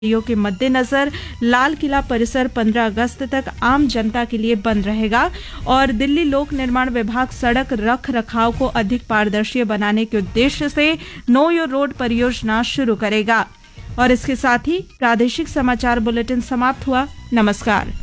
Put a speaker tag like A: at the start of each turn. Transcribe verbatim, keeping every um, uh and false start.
A: के मद्देनजर लाल किला परिसर पंद्रह अगस्त तक आम जनता के लिए बंद रहेगा और दिल्ली लोक निर्माण विभाग सड़क रख रखाव को अधिक पारदर्शी बनाने के उद्देश्य से नो योर रोड परियोजना शुरू करेगा। और इसके साथ ही प्रादेशिक समाचार बुलेटिन समाप्त हुआ। नमस्कार।